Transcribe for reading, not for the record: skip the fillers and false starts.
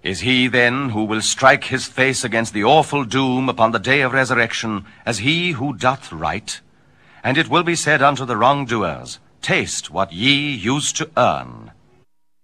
Is he, then, who will strike his face against the awful doom upon the day of resurrection, as he who doth right? And it will be said unto the wrongdoers, Taste what ye used to earn.